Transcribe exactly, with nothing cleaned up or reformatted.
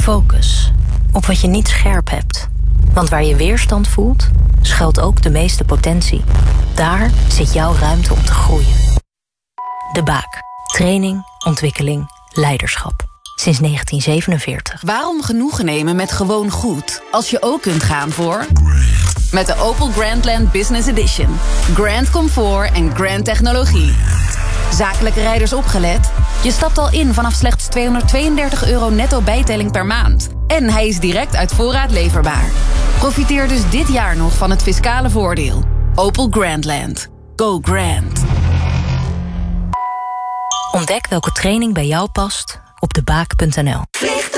Focus op wat je niet scherp hebt. Want waar je weerstand voelt, schuilt ook de meeste potentie. Daar zit jouw ruimte om te groeien. De Baak. Training, ontwikkeling, leiderschap. Sinds negentien zevenenveertig. Waarom genoegen nemen met gewoon goed, als je ook kunt gaan voor... Met de Opel Grandland Business Edition. Grand comfort en grand technologie. Zakelijke rijders opgelet? Je stapt al in vanaf slechts tweehonderdtweeëndertig euro netto bijtelling per maand. En hij is direct uit voorraad leverbaar. Profiteer dus dit jaar nog van het fiscale voordeel. Opel Grandland. Go grand. Ontdek welke training bij jou past op de baak punt n l.